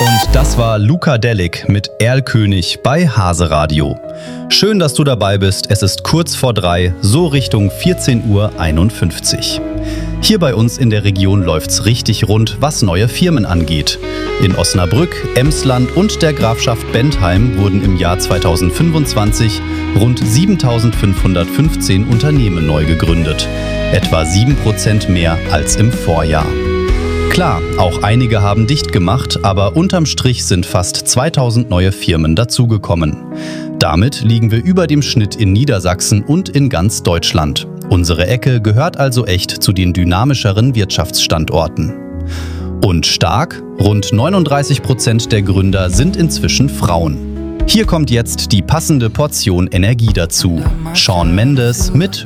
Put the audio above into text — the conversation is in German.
Und das war Luca Delic mit Erlkönig bei Hase Radio. Schön, dass du dabei bist. Es ist kurz vor 3, so Richtung 14:51 Uhr. Hier bei uns in der Region läuft's richtig rund, was neue Firmen angeht. In Osnabrück, Emsland und der Grafschaft Bentheim wurden im Jahr 2025 rund 7.515 Unternehmen neu gegründet. Etwa 7% mehr als im Vorjahr. Klar, auch einige haben dicht gemacht, aber unterm Strich sind fast 2000 neue Firmen dazugekommen. Damit liegen wir über dem Schnitt in Niedersachsen und in ganz Deutschland. Unsere Ecke gehört also echt zu den dynamischeren Wirtschaftsstandorten. Und stark, rund 39% der Gründer sind inzwischen Frauen. Hier kommt jetzt die passende Portion Energie dazu. Shawn Mendes mit